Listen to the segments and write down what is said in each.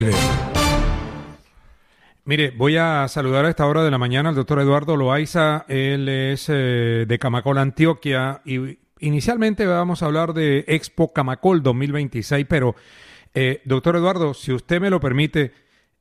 Mire, voy a saludar a esta hora de la mañana al doctor Eduardo Loaiza. Él es de Camacol, Antioquia, y inicialmente vamos a hablar de Expo Camacol 2026, pero doctor Eduardo, si usted me lo permite,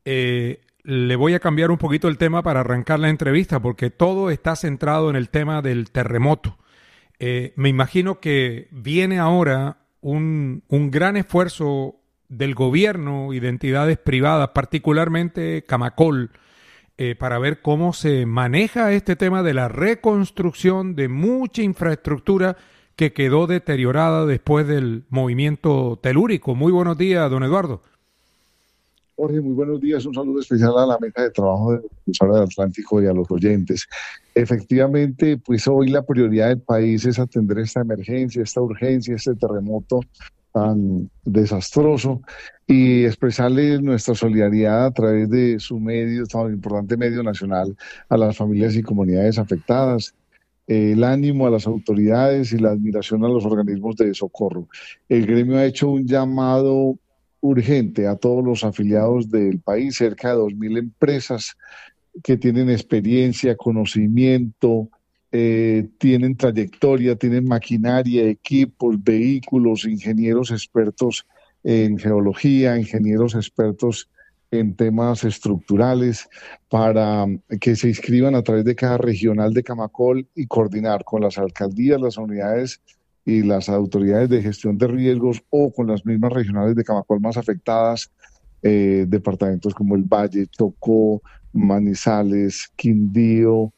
le voy a cambiar un poquito el tema para arrancar la entrevista, porque todo está centrado en el tema del terremoto. Me imagino que viene ahora un gran esfuerzo del gobierno y de entidades privadas, particularmente Camacol, para ver cómo se maneja este tema de la reconstrucción de mucha infraestructura que quedó deteriorada después del movimiento telúrico. Muy buenos días, don Eduardo. Jorge, muy buenos días. Un saludo especial a la mesa de trabajo de Defensora del Atlántico y a los oyentes. Efectivamente, pues hoy la prioridad del país es atender esta emergencia, esta urgencia, este terremoto tan desastroso y expresarle nuestra solidaridad a través de su medio, tan importante medio nacional, a las familias y comunidades afectadas, el ánimo a las autoridades y la admiración a los organismos de socorro. El gremio ha hecho un llamado urgente a todos los afiliados del país, cerca de 2.000 empresas que tienen experiencia, conocimiento, tienen trayectoria, tienen maquinaria, equipos, vehículos, ingenieros expertos en geología, ingenieros expertos en temas estructurales, para que se inscriban a través de cada regional de Camacol y coordinar con las alcaldías, las unidades y las autoridades de gestión de riesgos o con las mismas regionales de Camacol más afectadas, departamentos como el Valle, Chocó, Manizales, Quindío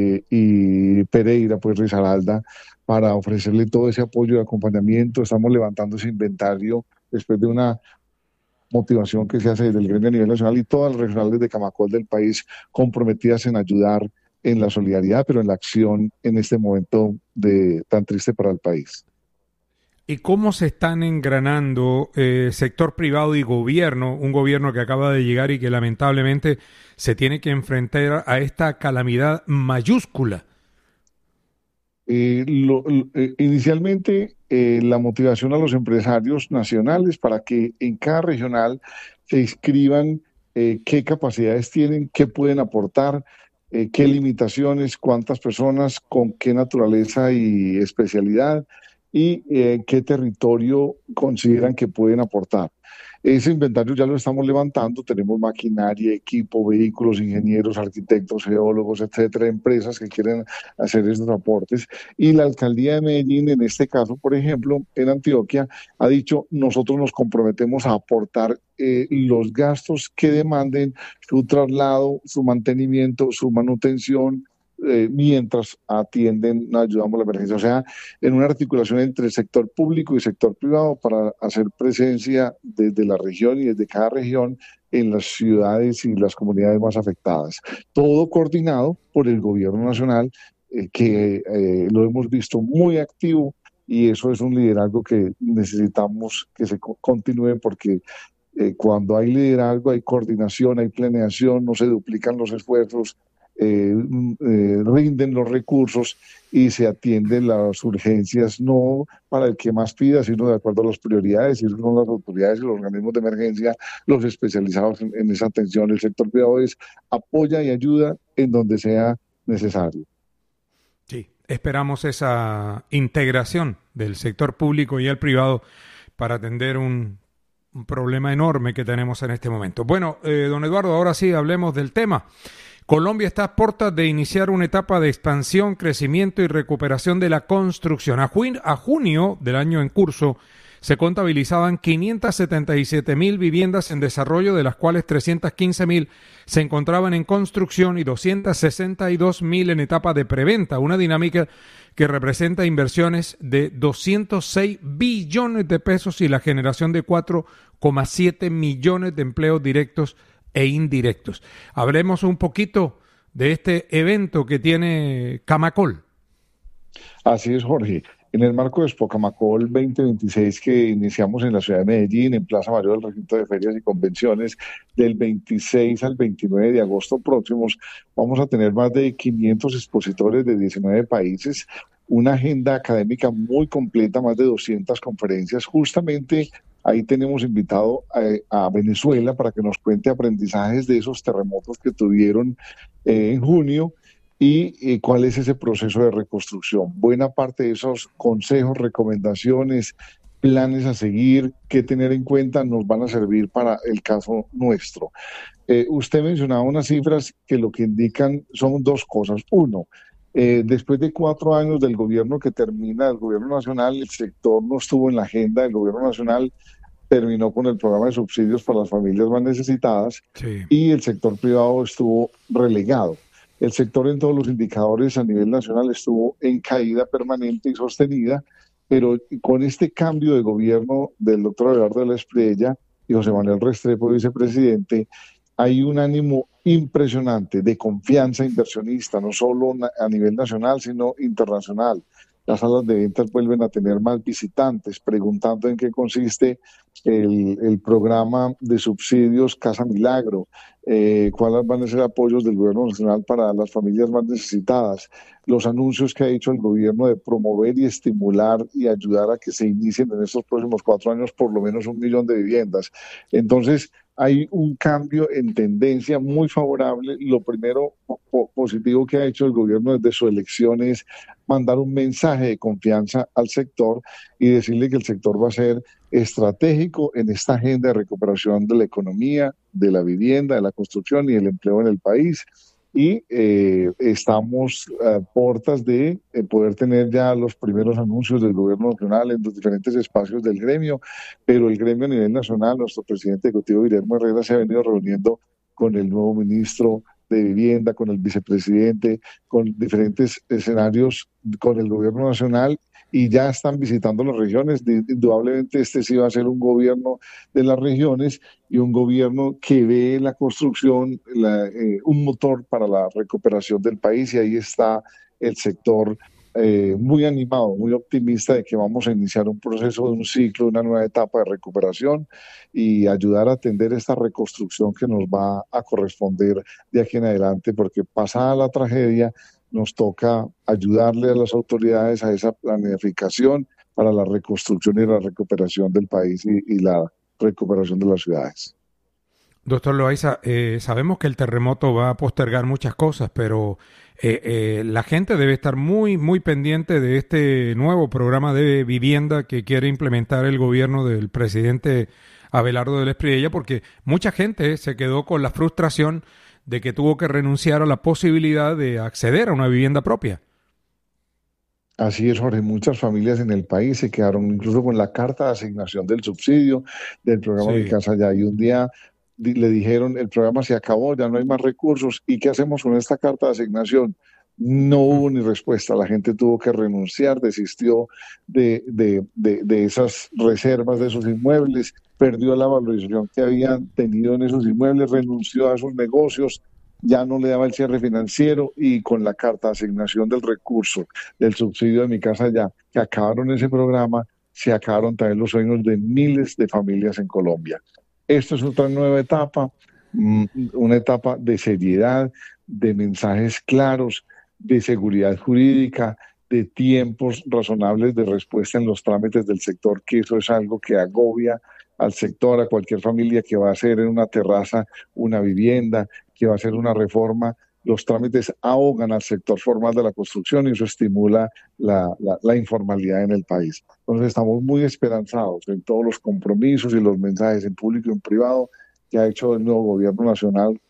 y Pereira, pues Risaralda, para ofrecerle todo ese apoyo y acompañamiento. Estamos levantando ese inventario después de una motivación que se hace desde el gremio a nivel nacional y todas las regionales de Camacol del país comprometidas en ayudar en la solidaridad, pero en la acción en este momento tan triste para el país. ¿Y cómo se están engranando sector privado y gobierno, un gobierno que acaba de llegar y que lamentablemente se tiene que enfrentar a esta calamidad mayúscula? Inicialmente, la motivación a los empresarios nacionales para que en cada regional se inscriban qué capacidades tienen, qué pueden aportar, qué limitaciones, cuántas personas, con qué naturaleza y especialidad y qué territorio consideran que pueden aportar. Ese inventario ya lo estamos levantando, tenemos maquinaria, equipo, vehículos, ingenieros, arquitectos, geólogos, etcétera, empresas que quieren hacer esos aportes. Y la alcaldía de Medellín, en este caso, por ejemplo, en Antioquia, ha dicho, nosotros nos comprometemos a aportar los gastos que demanden su traslado, su mantenimiento, su manutención, mientras ayudamos a la emergencia. O sea, en una articulación entre el sector público y sector privado para hacer presencia desde la región y desde cada región en las ciudades y las comunidades más afectadas. Todo coordinado por el gobierno nacional, que lo hemos visto muy activo, y eso es un liderazgo que necesitamos que se continúe, porque cuando hay liderazgo, hay coordinación, hay planeación, no se duplican los esfuerzos, rinden los recursos y se atienden las urgencias, no para el que más pida, sino de acuerdo a las prioridades, y eso son las autoridades y los organismos de emergencia los especializados en esa atención. El sector privado apoya y ayuda en donde sea necesario. Sí, esperamos esa integración del sector público y el privado para atender un problema enorme que tenemos en este momento. Bueno, don Eduardo, ahora sí hablemos del tema. Colombia está a puertas de iniciar una etapa de expansión, crecimiento y recuperación de la construcción. A junio del año en curso se contabilizaban 577.000 viviendas en desarrollo, de las cuales 315.000 se encontraban en construcción y 262.000 en etapa de preventa, una dinámica que representa inversiones de 206 billones de pesos y la generación de 4,7 millones de empleos directos e indirectos. Hablemos un poquito de este evento que tiene Camacol. Así es, Jorge. En el marco de Expo Camacol 2026, que iniciamos en la ciudad de Medellín, en Plaza Mayor del Recinto de Ferias y Convenciones, del 26 al 29 de agosto próximos, vamos a tener más de 500 expositores de 19 países, una agenda académica muy completa, más de 200 conferencias, justamente Ahí tenemos invitado a Venezuela para que nos cuente aprendizajes de esos terremotos que tuvieron en junio y cuál es ese proceso de reconstrucción. Buena parte de esos consejos, recomendaciones, planes a seguir, qué tener en cuenta, nos van a servir para el caso nuestro. Usted mencionaba unas cifras que lo que indican son dos cosas. Uno, después de 4 años del gobierno que termina, el gobierno nacional, el sector no estuvo en la agenda del gobierno nacional, terminó con el programa de subsidios para las familias más necesitadas, Sí. y el sector privado estuvo relegado. El sector en todos los indicadores a nivel nacional estuvo en caída permanente y sostenida, pero con este cambio de gobierno del doctor Abelardo de la Espriella y José Manuel Restrepo, vicepresidente, hay un ánimo impresionante de confianza inversionista, no solo a nivel nacional, sino internacional. Las salas de ventas vuelven a tener más visitantes, preguntando en qué consiste el programa de subsidios Casa Milagro, cuáles van a ser apoyos del gobierno nacional para las familias más necesitadas, los anuncios que ha hecho el gobierno de promover y estimular y ayudar a que se inicien en estos próximos 4 años por lo menos 1 millón de viviendas. Entonces, hay un cambio en tendencia muy favorable. Lo primero positivo que ha hecho el gobierno desde su elección es mandar un mensaje de confianza al sector y decirle que el sector va a ser estratégico en esta agenda de recuperación de la economía, de la vivienda, de la construcción y el empleo en el país. Y estamos a puertas de poder tener ya los primeros anuncios del gobierno nacional en los diferentes espacios del gremio, pero el gremio a nivel nacional, nuestro presidente ejecutivo Guillermo Herrera se ha venido reuniendo con el nuevo ministro de Vivienda, con el vicepresidente, con diferentes escenarios, con el gobierno nacional, y ya están visitando las regiones. Indudablemente este sí va a ser un gobierno de las regiones y un gobierno que ve en la construcción un motor para la recuperación del país, y ahí está el sector muy animado, muy optimista de que vamos a iniciar un proceso de un ciclo, una nueva etapa de recuperación y ayudar a atender esta reconstrucción que nos va a corresponder de aquí en adelante, porque pasada la tragedia nos toca ayudarle a las autoridades a esa planificación para la reconstrucción y la recuperación del país y la recuperación de las ciudades. Doctor Loaiza, sabemos que el terremoto va a postergar muchas cosas, pero la gente debe estar muy, muy pendiente de este nuevo programa de vivienda que quiere implementar el gobierno del presidente Abelardo de la Espriella, porque mucha gente se quedó con la frustración de que tuvo que renunciar a la posibilidad de acceder a una vivienda propia. Así es, Jorge. Muchas familias en el país se quedaron incluso con la carta de asignación del subsidio del programa Mi Sí. Casa Ya. Y un día le dijeron, el programa se acabó, ya no hay más recursos. ¿Y qué hacemos con esta carta de asignación? No hubo ni respuesta. La gente tuvo que renunciar, desistió de esas reservas de esos inmuebles, perdió la valorización que habían tenido en esos inmuebles, renunció a sus negocios, ya no le daba el cierre financiero, y con la carta de asignación del recurso del subsidio de Mi Casa Ya, que acabaron ese programa, se acabaron también los sueños de miles de familias en Colombia. Esto es otra nueva etapa, una etapa de seriedad, de mensajes claros, de seguridad jurídica, de tiempos razonables de respuesta en los trámites del sector, que eso es algo que agobia al sector, a cualquier familia que va a hacer en una terraza una vivienda, que va a hacer una reforma. Los trámites ahogan al sector formal de la construcción y eso estimula la informalidad en el país. Entonces estamos muy esperanzados en todos los compromisos y los mensajes en público y en privado que ha hecho el nuevo gobierno nacional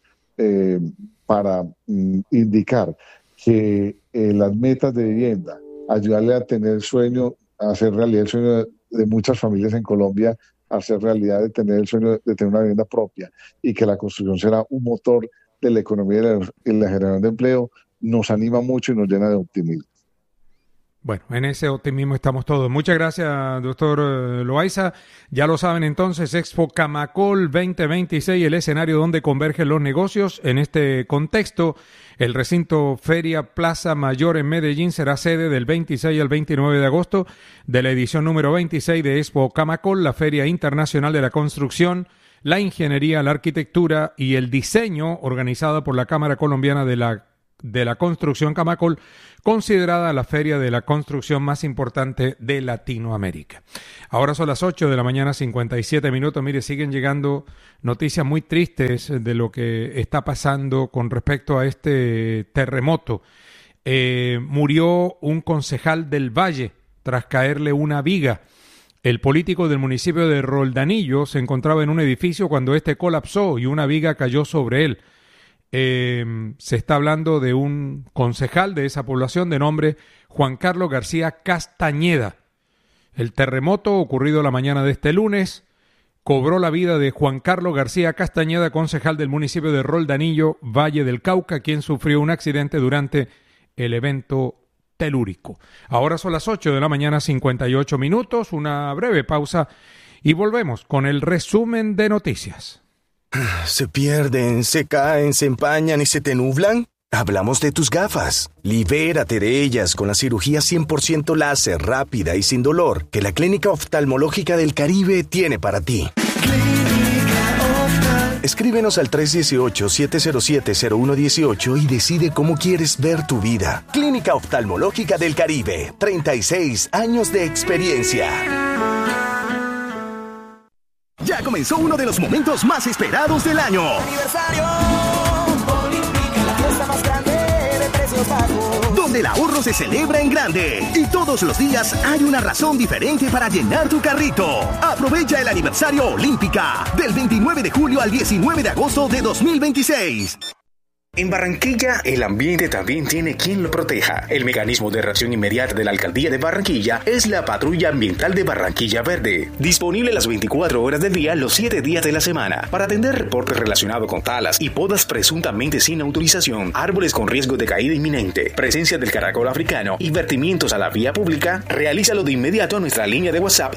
para indicar que las metas de vivienda, ayudarle a tener el sueño, a hacer realidad el sueño de muchas familias en Colombia, a hacer realidad de tener el sueño de tener una vivienda propia, y que la construcción será un motor de la economía y la generación de empleo, nos anima mucho y nos llena de optimismo. Bueno, en ese optimismo estamos todos. Muchas gracias, doctor Loaiza. Ya lo saben entonces, Expo Camacol 2026, el escenario donde convergen los negocios. En este contexto, el recinto Feria Plaza Mayor en Medellín será sede del 26 al 29 de agosto de la edición número 26 de Expo Camacol, la Feria Internacional de la Construcción, la Ingeniería, la Arquitectura y el Diseño, organizada por la Cámara Colombiana de la de la Construcción Camacol, considerada la feria de la construcción más importante de Latinoamérica. Ahora son las 8 de la mañana, 57 minutos. Mire, siguen llegando noticias muy tristes de lo que está pasando con respecto a este terremoto. Murió un concejal del Valle tras caerle una viga. El político del municipio de Roldanillo se encontraba en un edificio cuando este colapsó y una viga cayó sobre él. Se está hablando de un concejal de esa población de nombre Juan Carlos García Castañeda. El terremoto ocurrido la mañana de este lunes cobró la vida de Juan Carlos García Castañeda, concejal del municipio de Roldanillo, Valle del Cauca, quien sufrió un accidente durante el evento telúrico. Ahora son las 8 de la mañana, 58 minutos, una breve pausa y volvemos con el resumen de noticias. ¿Se pierden, se caen, se empañan y se te nublan? Hablamos de tus gafas. Libérate de ellas con la cirugía 100% láser, rápida y sin dolor que la Clínica Oftalmológica del Caribe tiene para ti. Escríbenos al 318-707-0118 y decide cómo quieres ver tu vida. Clínica Oftalmológica del Caribe, 36 años de experiencia. Ya comenzó uno de los momentos más esperados del año. Aniversario Olímpica, la fiesta más grande de precios bajos. Donde el ahorro se celebra en grande. Y todos los días hay una razón diferente para llenar tu carrito. Aprovecha el aniversario Olímpica del 29 de julio al 19 de agosto de 2026. En Barranquilla, el ambiente también tiene quien lo proteja. El mecanismo de reacción inmediata de la Alcaldía de Barranquilla es la Patrulla Ambiental de Barranquilla Verde. Disponible las 24 horas del día, los 7 días de la semana, para atender reportes relacionados con talas y podas presuntamente sin autorización, árboles con riesgo de caída inminente, presencia del caracol africano y vertimientos a la vía pública. Realízalo de inmediato a nuestra línea de WhatsApp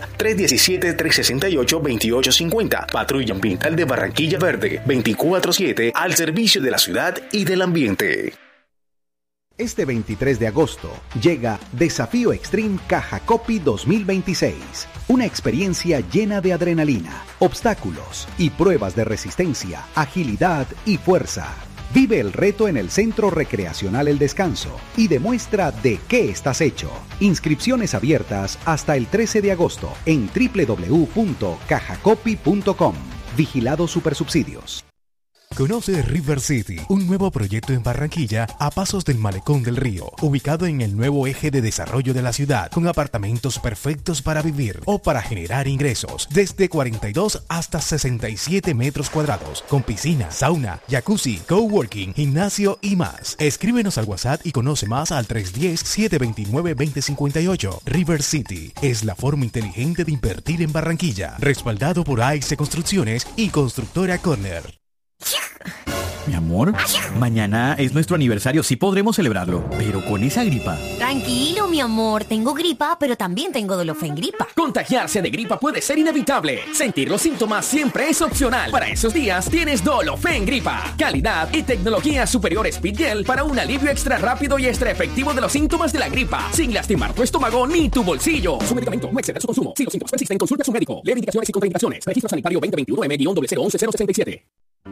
317-368-2850. Patrulla Ambiental de Barranquilla Verde, 24/7 al servicio de la ciudad y del ambiente. Este 23 de agosto llega Desafío Extreme Caja Copy 2026, una experiencia llena de adrenalina, obstáculos y pruebas de resistencia, agilidad y fuerza. Vive el reto en el Centro Recreacional El Descanso y demuestra de qué estás hecho. Inscripciones abiertas hasta el 13 de agosto en www.cajacopy.com. Vigilado Supersubsidios. Conoce River City, un nuevo proyecto en Barranquilla a pasos del Malecón del Río, ubicado en el nuevo eje de desarrollo de la ciudad, con apartamentos perfectos para vivir o para generar ingresos, desde 42 hasta 67 metros cuadrados, con piscina, sauna, jacuzzi, coworking, gimnasio y más. Escríbenos al WhatsApp y conoce más al 310-729-2058. River City es la forma inteligente de invertir en Barranquilla, respaldado por AIC Construcciones y Constructora Corner. Mi amor, mañana es nuestro aniversario, sí podremos celebrarlo, pero con esa gripa. Tranquilo, mi amor, tengo gripa, pero también tengo Dolofengripa. Contagiarse de gripa puede ser inevitable. Sentir los síntomas siempre es opcional. Para esos días tienes Dolofengripa. Calidad y tecnología superior Speed Gel para un alivio extra rápido y extra efectivo de los síntomas de la gripa, sin lastimar tu estómago ni tu bolsillo. Su medicamento no excede su consumo. Si los síntomas persisten, consulte a su médico. Lee indicaciones y contraindicaciones. Registro Sanitario 2021-M-011-067.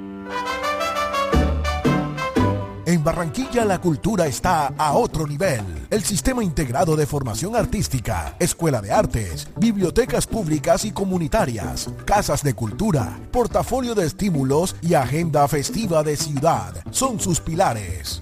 En Barranquilla la cultura está a otro nivel. El Sistema Integrado de Formación Artística, Escuela de Artes, bibliotecas públicas y comunitarias, casas de cultura, portafolio de estímulos y agenda festiva de ciudad son sus pilares.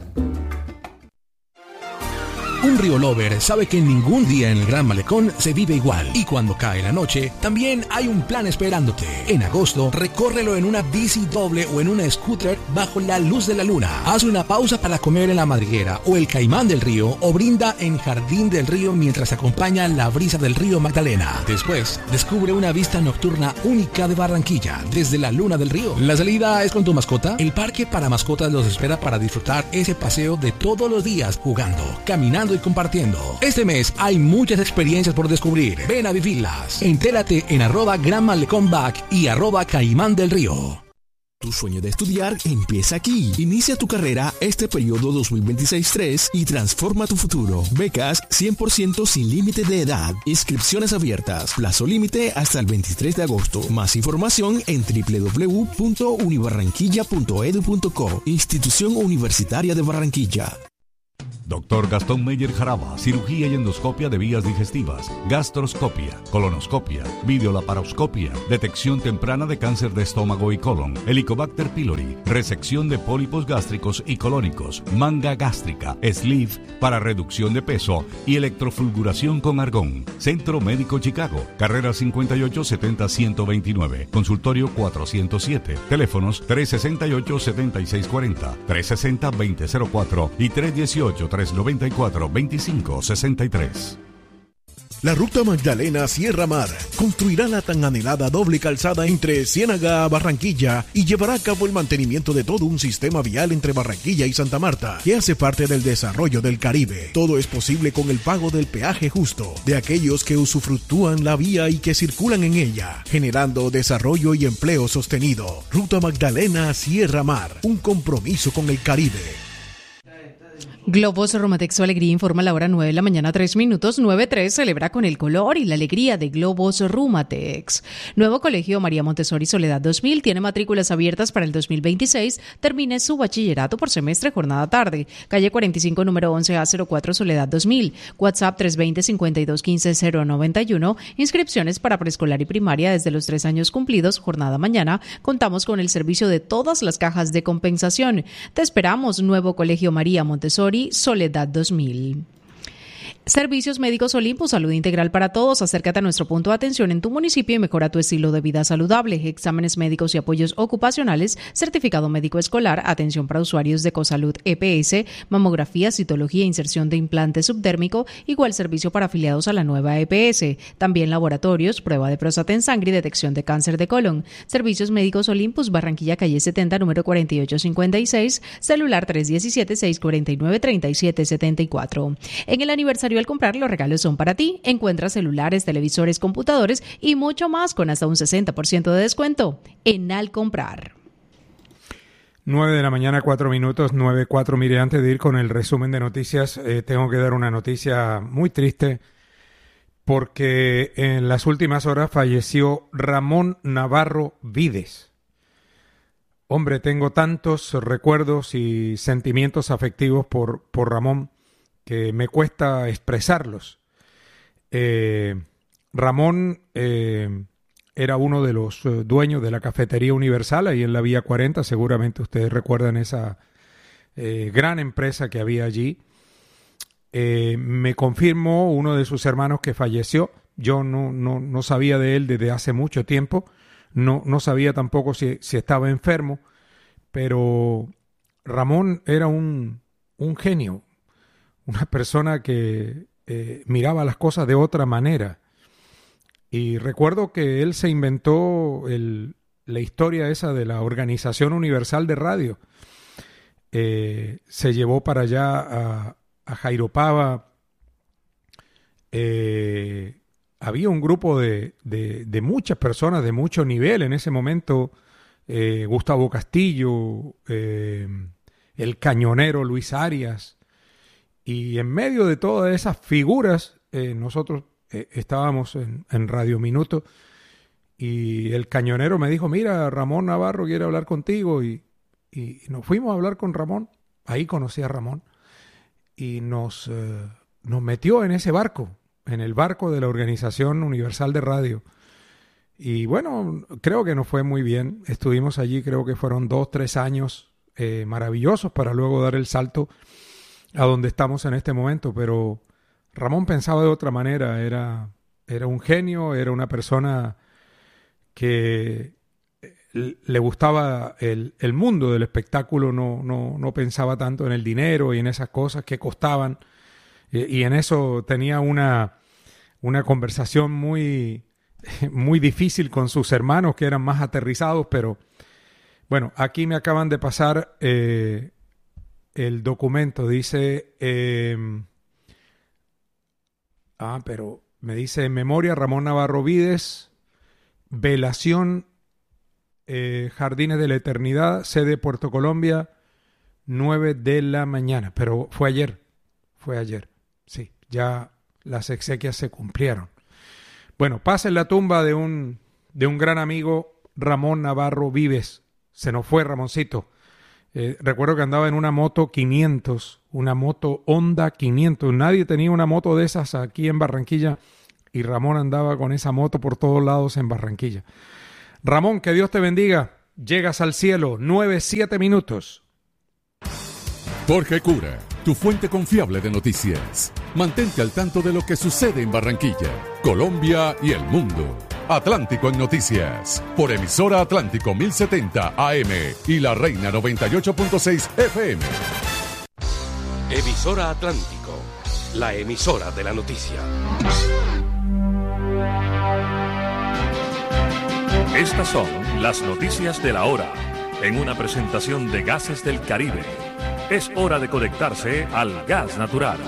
Un Río Lover sabe que ningún día en el Gran Malecón se vive igual. Y cuando cae la noche, también hay un plan esperándote. En agosto, recórrelo en una bici doble o en una scooter bajo la luz de la luna. Haz una pausa para comer en la madriguera o el Caimán del Río o brinda en Jardín del Río mientras acompaña la brisa del río Magdalena. Después, descubre una vista nocturna única de Barranquilla desde la Luna del Río. La salida es con tu mascota. El parque para mascotas los espera para disfrutar ese paseo de todos los días jugando, caminando y compartiendo. Este mes hay muchas experiencias por descubrir. Ven a vivirlas. Entérate en @Gran Malecón Back y @Caimán del Río. Tu sueño de estudiar empieza aquí. Inicia tu carrera este periodo 2026-3 y transforma tu futuro. Becas 100% sin límite de edad. Inscripciones abiertas. Plazo límite hasta el 23 de agosto. Más información en www.unibarranquilla.edu.co. Institución Universitaria de Barranquilla. Dr. Gastón Meyer Jaraba, cirugía y endoscopia de vías digestivas, gastroscopia, colonoscopia, videolaparoscopia, detección temprana de cáncer de estómago y colon, Helicobacter pylori, resección de pólipos gástricos y colónicos, manga gástrica, sleeve para reducción de peso y electrofulguración con argón. Centro Médico Chicago, carrera 5870-129, consultorio 407, teléfonos 368-7640, 360-2004 y 318-394-2563. La Ruta Magdalena Sierra Mar construirá la tan anhelada doble calzada entre Ciénaga a Barranquilla y llevará a cabo el mantenimiento de todo un sistema vial entre Barranquilla y Santa Marta, que hace parte del desarrollo del Caribe. Todo es posible con el pago del peaje justo de aquellos que usufructúan la vía y que circulan en ella, generando desarrollo y empleo sostenido. Ruta Magdalena Sierra Mar, un compromiso con el Caribe. Globos Rumatex Su Alegría informa a la hora 9 de la mañana, 3 minutos. 9:03 celebra con el color y la alegría de Globos Rumatex. Nuevo Colegio María Montessori Soledad 2000 tiene matrículas abiertas para el 2026. Termine su bachillerato por semestre, jornada tarde. Calle 45, número 11A04, Soledad 2000. WhatsApp 320-5215-091. Inscripciones para preescolar y primaria desde los 3 años cumplidos, jornada mañana. Contamos con el servicio de todas las cajas de compensación. Te esperamos, Nuevo Colegio María Montessori Soledad 2000. Servicios Médicos Olympus, salud integral para todos. Acércate a nuestro punto de atención en tu municipio y mejora tu estilo de vida saludable. Exámenes médicos y apoyos ocupacionales, certificado médico escolar, atención para usuarios de Cosalud EPS, mamografía, citología, inserción de implante subdérmico, igual servicio para afiliados a la nueva EPS. También laboratorios, prueba de próstata en sangre y detección de cáncer de colon. Servicios Médicos Olympus, Barranquilla, calle 70, número 4856, celular 317-649-3774. En el aniversario al comprar, los regalos son para ti. Encuentra celulares, televisores, computadores y mucho más con hasta un 60% de descuento en Al Comprar. 9 de la mañana, 4 minutos, 9:04. Mire, antes de ir con el resumen de noticias, tengo que dar una noticia muy triste porque en las últimas horas falleció Ramón Navarro Vides. Hombre, tengo tantos recuerdos y sentimientos afectivos por Ramón que me cuesta expresarlos. Ramón era uno de los dueños de la Cafetería Universal, ahí en la Vía 40, seguramente ustedes recuerdan esa gran empresa que había allí. Me confirmó uno de sus hermanos que falleció. Yo no sabía de él desde hace mucho tiempo, no sabía tampoco si estaba enfermo, pero Ramón era un genio, una persona que miraba las cosas de otra manera. Y recuerdo que él se inventó la historia esa de la Organización Universal de Radio. Se llevó para allá a Jairopaba. Había un grupo de muchas personas de mucho nivel en ese momento. Gustavo Castillo, el cañonero Luis Arias. Y en medio de todas esas figuras, nosotros estábamos en Radio Minuto y el cañonero me dijo, mira, Ramón Navarro quiere hablar contigo, y nos fuimos a hablar con Ramón. Ahí conocí a Ramón y nos metió en ese barco, en el barco de la Organización Universal de Radio. Y bueno, creo que nos fue muy bien. Estuvimos allí, creo que fueron 2-3 años maravillosos para luego dar el salto a donde estamos en este momento. Pero Ramón pensaba de otra manera, era un genio, era una persona que le gustaba el mundo del espectáculo, no pensaba tanto en el dinero y en esas cosas que costaban, y en eso tenía una conversación muy difícil con sus hermanos, que eran más aterrizados. Pero bueno, aquí me acaban de pasar el documento, dice pero me dice: en memoria Ramón Navarro Vides, velación Jardines de la Eternidad, sede Puerto Colombia, 9 de la mañana. Pero fue ayer, sí, ya las exequias se cumplieron. Bueno, pasa en la tumba de un gran amigo, Ramón Navarro Vives. Se nos fue Ramoncito. Recuerdo que andaba en una moto 500, una moto Honda 500. Nadie tenía una moto de esas aquí en Barranquilla y Ramón andaba con esa moto por todos lados en Barranquilla. Ramón, que Dios te bendiga. Llegas al cielo, 9-7 minutos. Jorge Cura, tu fuente confiable de noticias. Mantente al tanto de lo que sucede en Barranquilla, Colombia y el mundo. Atlántico en Noticias, por emisora Atlántico 1070 AM y La Reina 98.6 FM. Emisora Atlántico, la emisora de la noticia. Estas son las noticias de la hora, en una presentación de Gases del Caribe. Es hora de conectarse al gas natural.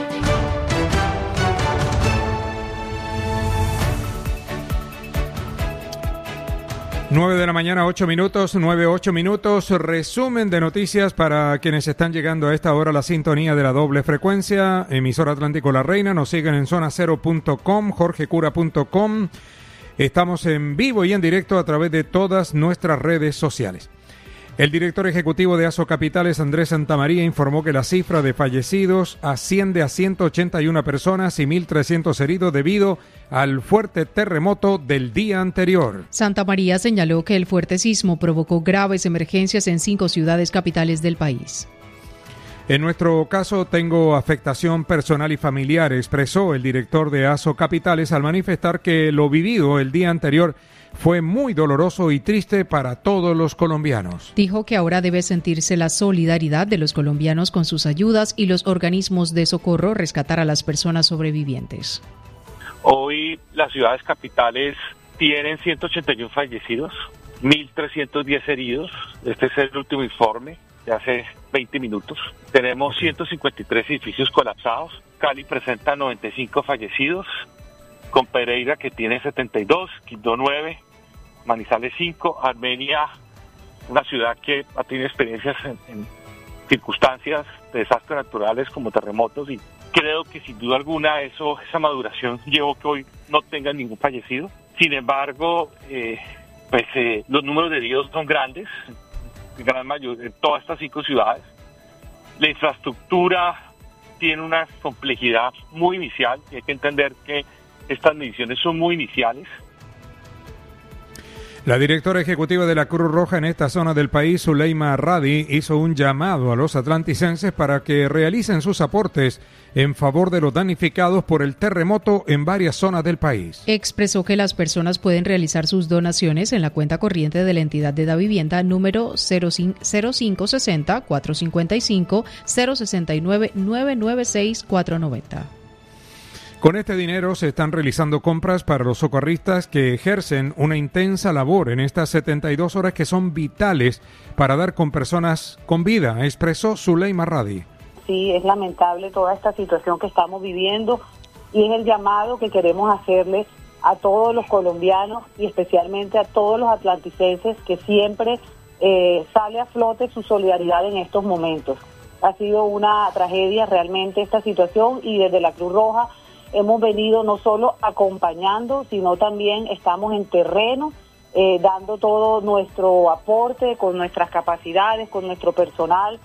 9 de la mañana, 8 minutos, 9-8 minutos. Resumen de noticias para quienes están llegando a esta hora a la sintonía de la doble frecuencia. Emisora Atlántico La Reina. Nos siguen en zonacero.com, jorgecura.com. Estamos en vivo y en directo a través de todas nuestras redes sociales. El director ejecutivo de ASO Capitales, Andrés Santamaría, informó que la cifra de fallecidos asciende a 181 personas y 1.300 heridos debido al fuerte terremoto del día anterior. Santamaría señaló que el fuerte sismo provocó graves emergencias en 5 ciudades capitales del país. En nuestro caso tengo afectación personal y familiar, expresó el director de ASO Capitales al manifestar que lo vivido el día anterior fue muy doloroso y triste para todos los colombianos. Dijo que ahora debe sentirse la solidaridad de los colombianos con sus ayudas y los organismos de socorro rescatar a las personas sobrevivientes. Hoy las ciudades capitales tienen 181 fallecidos, 1.310 heridos. Este es el último informe de hace 20 minutos. Tenemos 153 edificios colapsados. Cali presenta 95 fallecidos, con Pereira que tiene 72, Quindó 9, Manizales 5, Armenia, una ciudad que ha tenido experiencias en circunstancias de desastres naturales como terremotos, y creo que sin duda alguna esa maduración llevó que hoy no tengan ningún fallecido. Sin embargo, los números de heridos son grandes, gran mayoría en todas estas 5 ciudades. La infraestructura tiene una complejidad muy inicial y hay que entender que estas mediciones son muy iniciales. La directora ejecutiva de la Cruz Roja en esta zona del país, Zuleima Radi, hizo un llamado a los atlanticenses para que realicen sus aportes en favor de los damnificados por el terremoto en varias zonas del país. Expresó que las personas pueden realizar sus donaciones en la cuenta corriente de la entidad de Davivienda número 0560-455-069-996-490. Con este dinero se están realizando compras para los socorristas que ejercen una intensa labor en estas 72 horas que son vitales para dar con personas con vida, expresó Zuleima Radi. Sí, es lamentable toda esta situación que estamos viviendo y es el llamado que queremos hacerle a todos los colombianos y especialmente a todos los atlanticenses que siempre sale a flote su solidaridad en estos momentos. Ha sido una tragedia realmente esta situación y desde la Cruz Roja hemos venido no solo acompañando, sino también estamos en terreno, dando todo nuestro aporte con nuestras capacidades, con nuestro personal.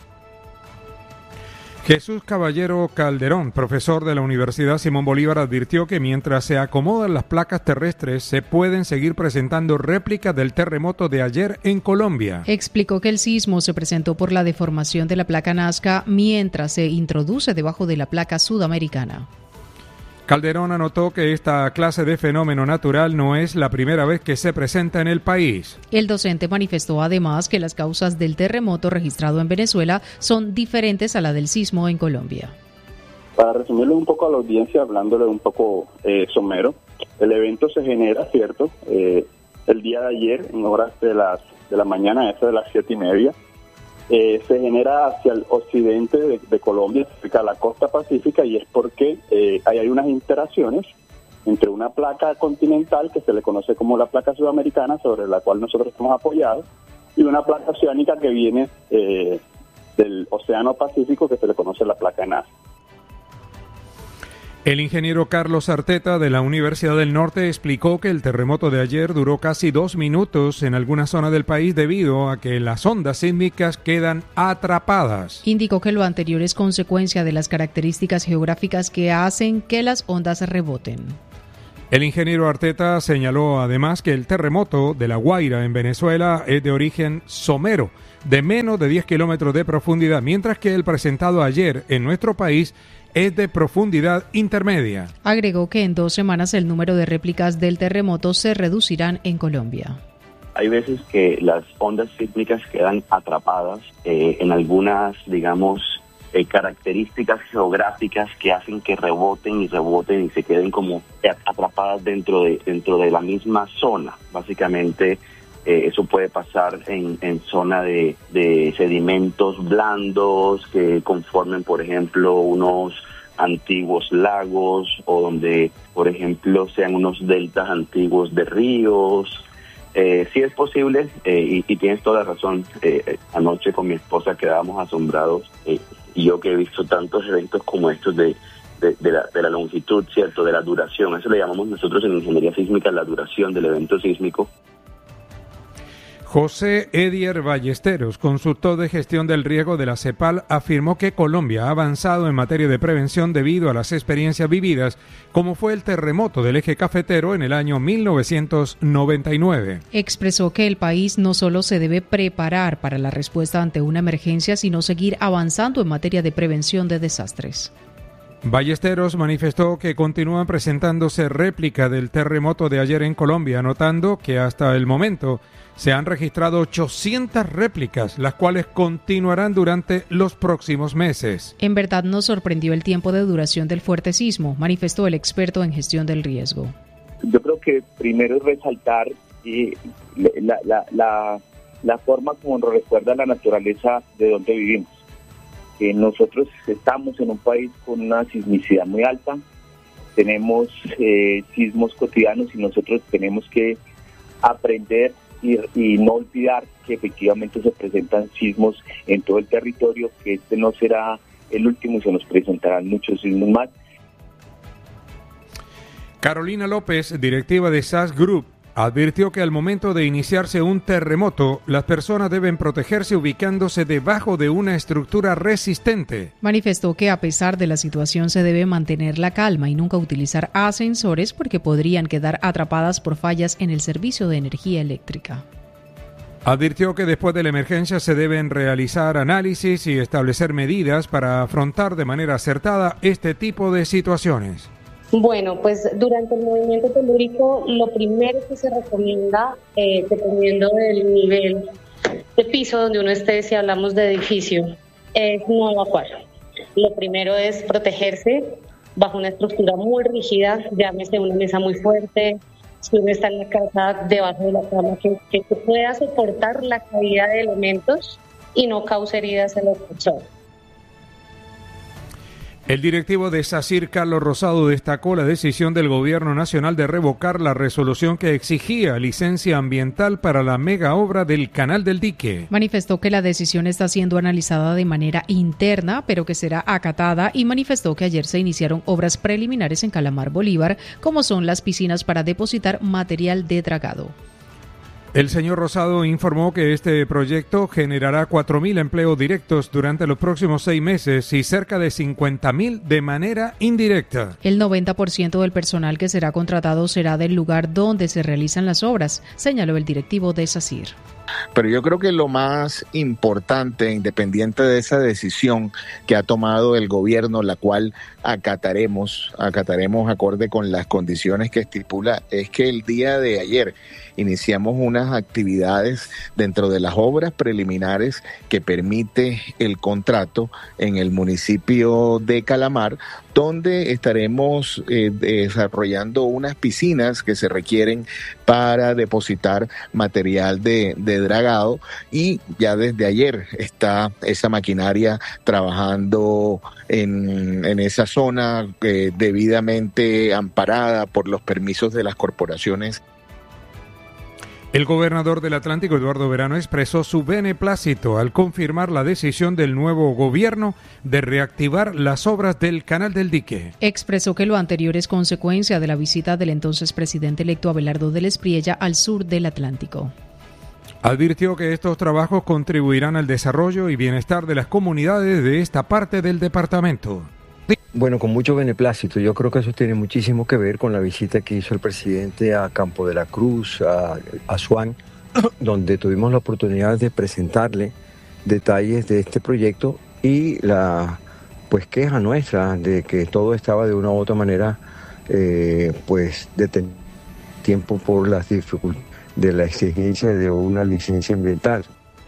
Jesús Caballero Calderón, profesor de la Universidad Simón Bolívar, advirtió que mientras se acomodan las placas terrestres, se pueden seguir presentando réplicas del terremoto de ayer en Colombia. Explicó que el sismo se presentó por la deformación de la placa Nazca mientras se introduce debajo de la placa sudamericana. Calderón anotó que esta clase de fenómeno natural no es la primera vez que se presenta en el país. El docente manifestó además que las causas del terremoto registrado en Venezuela son diferentes a la del sismo en Colombia. Para resumirle un poco a la audiencia, hablándole un poco somero, el evento se genera, ¿cierto? El día de ayer, en horas de la mañana, eso de las 7:30, se genera hacia el occidente de Colombia, cerca de la costa pacífica, y es porque hay unas interacciones entre una placa continental que se le conoce como la placa sudamericana, sobre la cual nosotros estamos apoyados, y una placa oceánica que viene del Océano Pacífico, que se le conoce la placa NAS. El ingeniero Carlos Arteta de la Universidad del Norte explicó que el terremoto de ayer duró casi 2 minutos en alguna zona del país debido a que las ondas sísmicas quedan atrapadas. Indicó que lo anterior es consecuencia de las características geográficas que hacen que las ondas reboten. El ingeniero Arteta señaló además que el terremoto de La Guaira en Venezuela es de origen somero, de menos de 10 kilómetros de profundidad, mientras que el presentado ayer en nuestro país es de profundidad intermedia. Agregó que en 2 semanas el número de réplicas del terremoto se reducirán en Colombia. Hay veces que las ondas sísmicas quedan atrapadas en algunas, digamos, características geográficas que hacen que reboten y se queden como atrapadas dentro de la misma zona. Básicamente eso puede pasar en zona de sedimentos blandos que conformen, por ejemplo, unos antiguos lagos, o donde, por ejemplo, sean unos deltas antiguos de ríos. Sí es posible, y tienes toda la razón. Anoche con mi esposa quedábamos asombrados, y yo que he visto tantos eventos como estos de la longitud, ¿cierto?, de la duración. Eso le llamamos nosotros en ingeniería sísmica la duración del evento sísmico. José Edier Ballesteros, consultor de gestión del riesgo de la CEPAL, afirmó que Colombia ha avanzado en materia de prevención debido a las experiencias vividas, como fue el terremoto del eje cafetero en el año 1999. Expresó que el país no solo se debe preparar para la respuesta ante una emergencia, sino seguir avanzando en materia de prevención de desastres. Ballesteros manifestó que continúan presentándose réplicas del terremoto de ayer en Colombia, anotando que hasta el momento se han registrado 800 réplicas, las cuales continuarán durante los próximos meses. En verdad nos sorprendió el tiempo de duración del fuerte sismo, manifestó el experto en gestión del riesgo. Yo creo que primero es resaltar la forma como nos recuerda la naturaleza de donde vivimos. Nosotros estamos en un país con una sismicidad muy alta, tenemos sismos cotidianos y nosotros tenemos que aprender y no olvidar que efectivamente se presentan sismos en todo el territorio, que este no será el último y se nos presentarán muchos sismos más. Carolina López, directiva de SAS Group, advirtió que al momento de iniciarse un terremoto, las personas deben protegerse ubicándose debajo de una estructura resistente. Manifestó que a pesar de la situación se debe mantener la calma y nunca utilizar ascensores porque podrían quedar atrapadas por fallas en el servicio de energía eléctrica. Advirtió que después de la emergencia se deben realizar análisis y establecer medidas para afrontar de manera acertada este tipo de situaciones. Bueno, pues durante el movimiento telúrico lo primero que se recomienda, dependiendo del nivel de piso donde uno esté, si hablamos de edificio, es no evacuar. Lo primero es protegerse bajo una estructura muy rígida, llámese una mesa muy fuerte, si uno está en la casa debajo de la cama, que pueda soportar la caída de elementos y no cause heridas en las personas. El directivo de SACIR, Carlos Rosado, destacó la decisión del Gobierno Nacional de revocar la resolución que exigía licencia ambiental para la mega obra del Canal del Dique. Manifestó que la decisión está siendo analizada de manera interna, pero que será acatada, y manifestó que ayer se iniciaron obras preliminares en Calamar Bolívar, como son las piscinas para depositar material de dragado. El señor Rosado informó que este proyecto generará 4.000 empleos directos durante los próximos 6 meses y cerca de 50.000 de manera indirecta. El 90% del personal que será contratado será del lugar donde se realizan las obras, señaló el directivo de SACIR. Pero yo creo que lo más importante, independiente de esa decisión que ha tomado el gobierno, la cual acataremos acorde con las condiciones que estipula, es que el día de ayer iniciamos unas actividades dentro de las obras preliminares que permite el contrato en el municipio de Calamar, donde estaremos desarrollando unas piscinas que se requieren para depositar material de dragado, y ya desde ayer está esa maquinaria trabajando en esa zona debidamente amparada por los permisos de las corporaciones. El gobernador del Atlántico, Eduardo Verano, expresó su beneplácito al confirmar la decisión del nuevo gobierno de reactivar las obras del Canal del Dique. Expresó que lo anterior es consecuencia de la visita del entonces presidente electo Abelardo del Espriella al sur del Atlántico. Advirtió que estos trabajos contribuirán al desarrollo y bienestar de las comunidades de esta parte del departamento. Bueno, con mucho beneplácito. Yo creo que eso tiene muchísimo que ver con la visita que hizo el presidente a Campo de la Cruz, a Asuán, donde tuvimos la oportunidad de presentarle detalles de este proyecto y la queja nuestra de que todo estaba de una u otra manera detenido tiempo por las dificultades de la exigencia de una licencia ambiental.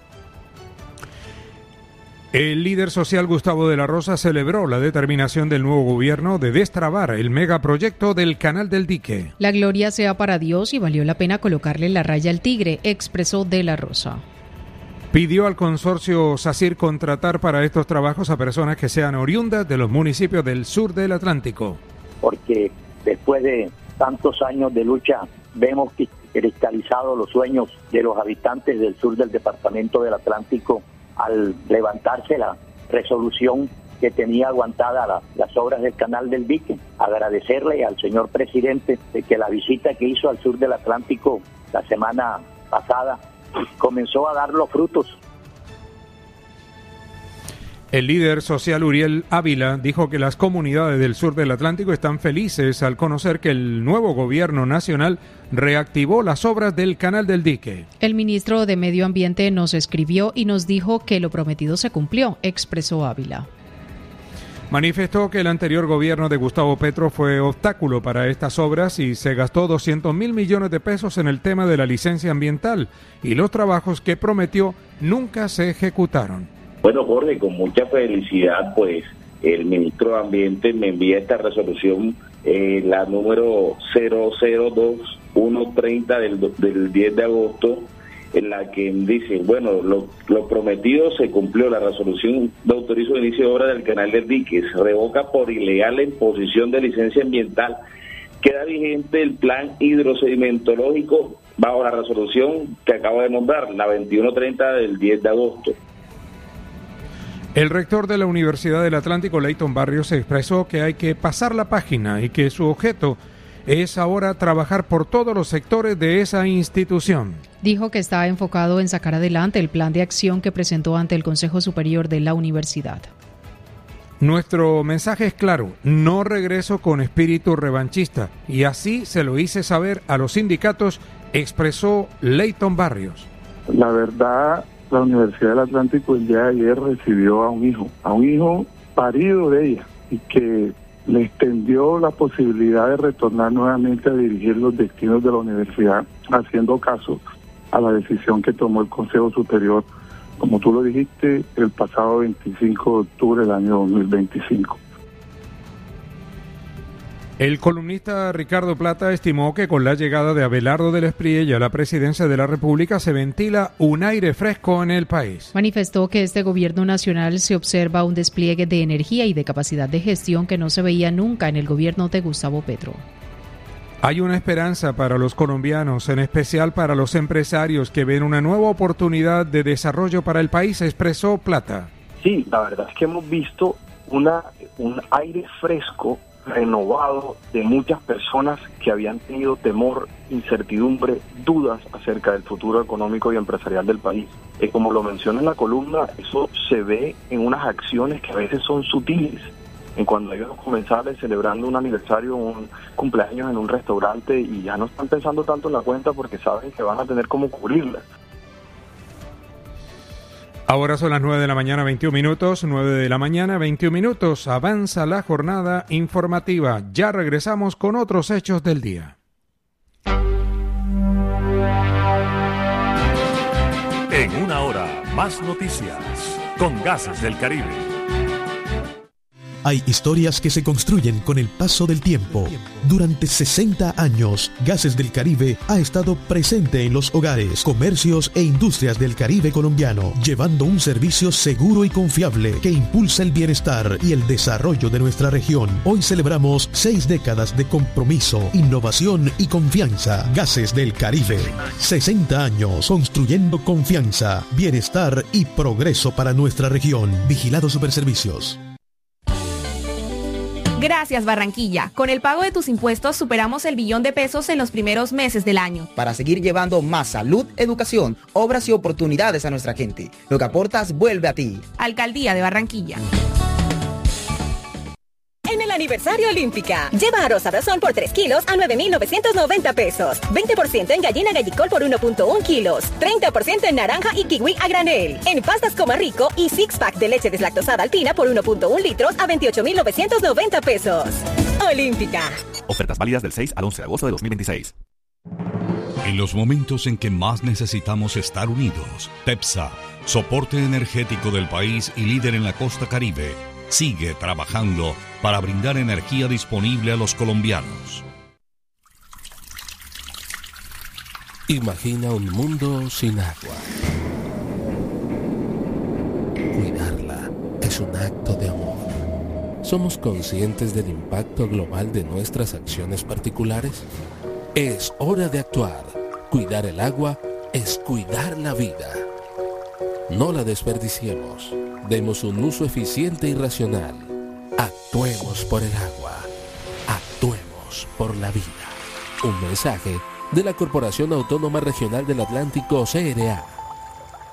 El líder social Gustavo de la Rosa celebró la determinación del nuevo gobierno de destrabar el megaproyecto del Canal del Dique. La gloria sea para Dios y valió la pena colocarle la raya al tigre, expresó de la Rosa. Pidió al consorcio SACIR contratar para estos trabajos a personas que sean oriundas de los municipios del sur del Atlántico. Porque después de tantos años de lucha vemos cristalizados los sueños de los habitantes del sur del departamento del Atlántico al levantarse la resolución que tenía aguantada las obras del Canal del Dique. Agradecerle al señor presidente de que la visita que hizo al sur del Atlántico la semana pasada comenzó a dar los frutos. El líder social Uriel Ávila dijo que las comunidades del sur del Atlántico están felices al conocer que el nuevo gobierno nacional reactivó las obras del Canal del Dique. El ministro de Medio Ambiente nos escribió y nos dijo que lo prometido se cumplió, expresó Ávila. Manifestó que el anterior gobierno de Gustavo Petro fue obstáculo para estas obras y se gastó 200.000 millones de pesos en el tema de la licencia ambiental y los trabajos que prometió nunca se ejecutaron. Bueno, Jorge, con mucha felicidad, pues el ministro de Ambiente me envía esta resolución, la número 002130 del 10 de agosto, en la que dice, bueno, lo prometido se cumplió, la resolución de autorizo de inicio de obra del Canal del Dique, se revoca por ilegal la imposición de licencia ambiental, queda vigente el plan hidrosedimentológico bajo la resolución que acabo de nombrar, la 2130 del 10 de agosto. El rector de la Universidad del Atlántico, Leighton Barrios, expresó que hay que pasar la página y que su objeto es ahora trabajar por todos los sectores de esa institución. Dijo que está enfocado en sacar adelante el plan de acción que presentó ante el Consejo Superior de la Universidad. Nuestro mensaje es claro, no regreso con espíritu revanchista, y así se lo hice saber a los sindicatos, expresó Leighton Barrios. La verdad, la Universidad del Atlántico el día de ayer recibió a un hijo parido de ella, y que le extendió la posibilidad de retornar nuevamente a dirigir los destinos de la universidad, haciendo caso a la decisión que tomó el Consejo Superior, como tú lo dijiste, el pasado 25 de octubre del año 2025. El columnista Ricardo Plata estimó que con la llegada de Abelardo del Espriella a la presidencia de la República se ventila un aire fresco en el país. Manifestó que este gobierno nacional se observa un despliegue de energía y de capacidad de gestión que no se veía nunca en el gobierno de Gustavo Petro. Hay una esperanza para los colombianos, en especial para los empresarios que ven una nueva oportunidad de desarrollo para el país, expresó Plata. Sí, la verdad es que hemos visto un aire fresco, renovado, de muchas personas que habían tenido temor, incertidumbre, dudas acerca del futuro económico y empresarial del país. Como lo menciona en la columna, eso se ve en unas acciones que a veces son sutiles. En cuando hay unos comensales celebrando un aniversario, un cumpleaños en un restaurante y ya no están pensando tanto en la cuenta porque saben que van a tener cómo cubrirla. Ahora son las 9 de la mañana, 21 minutos, 9 de la mañana, 21 minutos. Avanza la jornada informativa. Ya regresamos con otros hechos del día. En una hora, más noticias con Gases del Caribe. Hay historias que se construyen con el paso del tiempo. Durante 60 años, Gases del Caribe ha estado presente en los hogares, comercios e industrias del Caribe colombiano, llevando un servicio seguro y confiable que impulsa el bienestar y el desarrollo de nuestra región. Hoy celebramos 6 décadas de compromiso, innovación y confianza. Gases del Caribe. 60 años construyendo confianza, bienestar y progreso para nuestra región. Vigilado Superservicios. Gracias, Barranquilla. Con el pago de tus impuestos superamos el billón de pesos en los primeros meses del año. Para seguir llevando más salud, educación, obras y oportunidades a nuestra gente. Lo que aportas vuelve a ti. Alcaldía de Barranquilla. En el aniversario Olímpica, lleva arroz Abrazón por 3 kilos a 9,990 pesos. 20% en gallina gallicol por 1,1 kilos. 30% en naranja y kiwi a granel. En pastas Coma Rico y six pack de leche deslactosada alpina por 1,1 litros a 28,990 pesos. Olímpica. Ofertas válidas del 6 al 11 de agosto de 2026. En los momentos en que más necesitamos estar unidos, TEPSA, soporte energético del país y líder en la costa Caribe, sigue trabajando para brindar energía disponible a los colombianos. Imagina un mundo sin agua. Cuidarla es un acto de amor. ¿Somos conscientes del impacto global de nuestras acciones particulares? Es hora de actuar. Cuidar el agua es cuidar la vida. No la desperdiciemos. Demos un uso eficiente y racional. Actuemos por el agua. Actuemos por la vida. Un mensaje de la Corporación Autónoma Regional del Atlántico, CRA.